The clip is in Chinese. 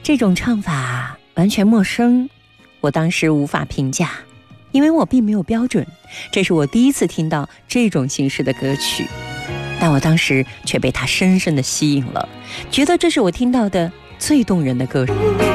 这种唱法完全陌生，我当时无法评价，因为我并没有标准，这是我第一次听到这种形式的歌曲，但我当时却被它深深地吸引了，觉得这是我听到的最动人的歌声。